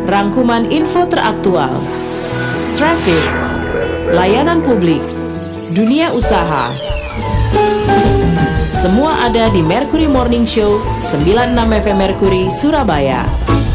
rangkuman info teraktual, traffic, layanan publik, dunia usaha. Semua ada di Mercury Morning Show 96 FM Mercury Surabaya.